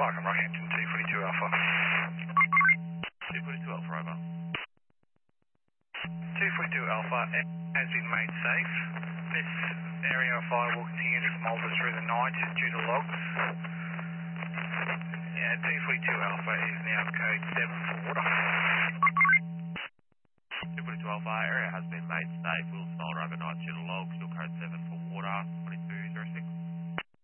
Welcome, Rockhampton 242 Alpha. 242 Alpha, over. 242 Alpha has been made safe. This area of fire will continue to smoulder through the night due to logs. Yeah, 242 Alpha is now code 7 for water. 242 Alpha, area has been made safe. Will smolder overnight due to logs. Still code 7 for water. 2206.